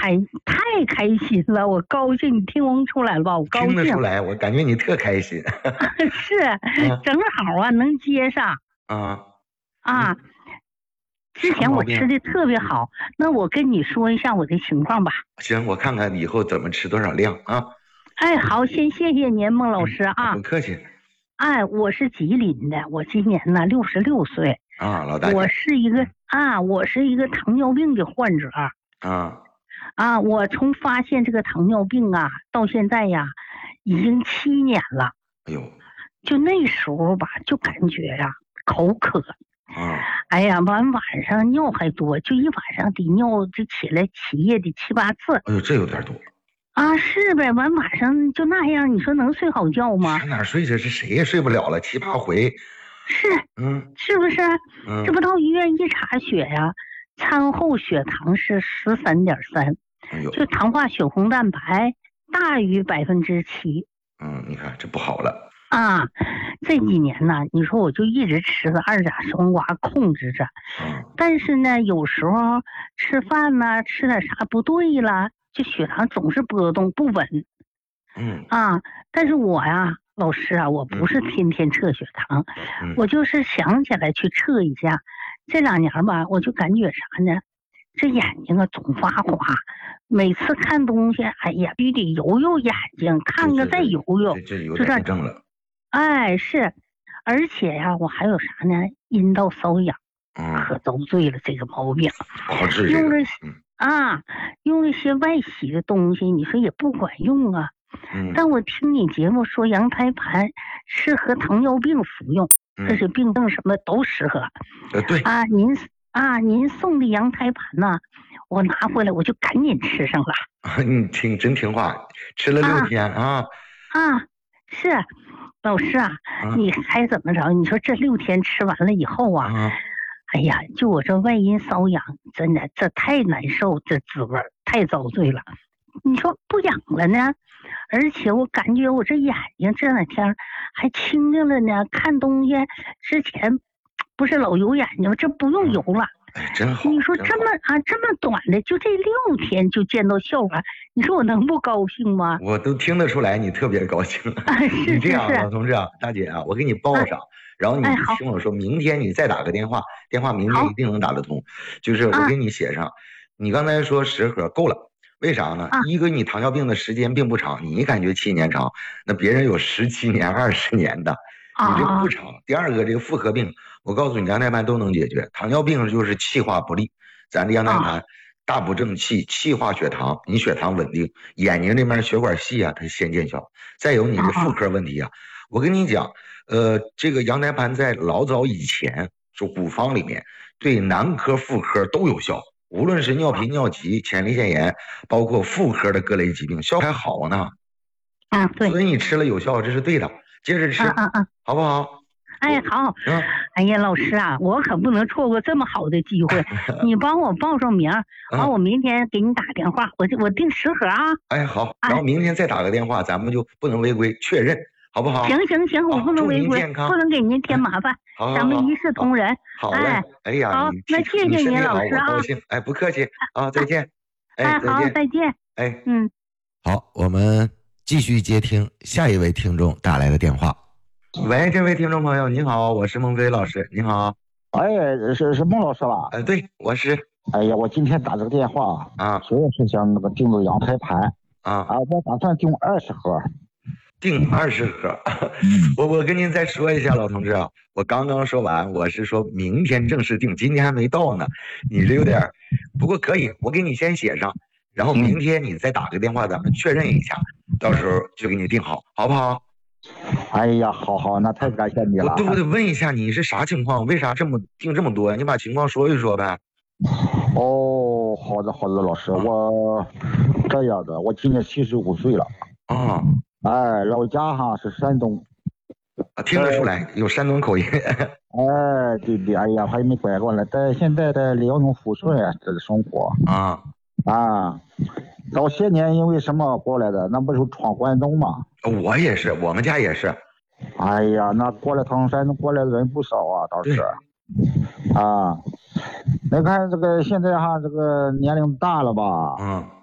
太开心了，我高兴，你听出来了吧？我高兴。 听得出来，我感觉你特开心。 是，正好啊，能接上。 啊， 之前我吃的特别好，那我跟你说一下我的情况吧。 行，我看看以后怎么吃多少量啊。 哎，好，先谢谢您，孟老师啊。 不客气。 哎，我是吉林的，我今年呢66岁。 老大姐。 我是一个糖尿病的患者。我从发现这个糖尿病啊到现在呀，已经7年了。 哎呦， 就那时候吧，就感觉呀口渴。哎呀，晚上尿还多，就一晚上得尿就起来起夜的7、8次。 哎呦，这有点多。 是呗，晚上就那样，你说能睡好觉吗？ 上哪睡去？是谁也睡不了了，7、8回。 是，是不是？这不到医院一查血呀，餐后血糖是13.3，就糖化血红蛋白大于7%。 你看这不好了。 这几年呢，你说我就一直吃个2甲双胍控制着，但是呢，有时候吃饭呢吃点啥不对了，就血糖总是波动不稳。但是我呀，老师啊，我不是天天测血糖，我就是想起来去测一下。这2年吧，我就感觉啥呢？这眼睛啊总发花，每次看东西，哎呀，必须得揉揉眼睛，看个再揉揉， 这有点症了。 是，而且呀，我还有啥呢？阴道瘙痒，可遭罪了这个毛病。用了些外洗的东西，你说也不管用啊。但我听你节目说羊胎盘适合糖尿病服用，而且病症什么都适合。 对您送的羊胎盘呢，我拿回来我就赶紧吃上了。 你真听话，吃了6天是，老师你猜怎么着？你说这6天吃完了以后哎呀，就我这外阴瘙痒，真的这太难受，这滋味太遭罪了。你说不痒了呢，而且我感觉我这眼睛这2天还清净了呢，看东西之前不是老揉眼睛吗？这不用揉了。 真好。 你说这么短的，就这6天就见到效果，你说我能不高兴吗？ 我都听得出来你特别高兴。你这样，老同志大姐我给你报上，然后你听我说，明天你再打个电话明天一定能打得通。就是我给你写上，你刚才说10盒够了，为啥呢？一个你糖尿病的时间并不长，你感觉7年长，那别人有17年、20年的。你这不长。第二个，这个妇科病，我告诉你，羊胎盘都能解决。糖尿病就是气化不利，咱这羊胎盘大补正气，气化血糖，你血糖稳定，眼睛这边血管细它先见效。再有你的妇科问题我跟你讲，这个羊胎盘在老早以前，就古方里面对男科、妇科都有效，无论是尿频、尿急、前列腺炎，包括妇科的各类疾病，效果还好呢。 对。 所以你吃了有效，这是对的。接着吃，好不好？ 好。哎呀，老师我可不能错过这么好的机会，你帮我报上名，完我明天给你打电话，我订10盒好，然后明天再打个电话，咱们就不能违规，确认，好不好？ 行，我不能违规，不能给您添麻烦，咱们一视同仁。 好嘞，哎呀， 好，那谢谢您，老师高兴，不客气再见。 好，再见。 好，我们继续接听下一位听众打来的电话。喂，这位听众朋友您好，我是孟飞老师，您好。 是孟老师吧？ 对，我是。 哎呀，我今天打这个电话主要是想订个羊胎盘我打算订20盒。 订20盒。我跟您再说一下，老同志我刚刚说完，我是说明天正式订，今天还没到呢。你这有点，不过可以，我给你先写上，然后明天你再打个电话，咱们确认一下，到时候就给你订好，好不好？ 哎呀，好，那太感谢你了。 我得问一下你是啥情况？为啥订这么多？你把情况说一说呗。 好的，老师，我这样的，我今年75岁了老家是山东。 听得出来有山东口音。 对，哎呀，还没拐过来，但现在在辽宁抚顺这个生活早些年因为什么过来的？那不是闯关东吗？ 我也是，我们家也是。 哎呀，那过来唐山过来的人不少倒是。你看这个现在这个年龄大了吧？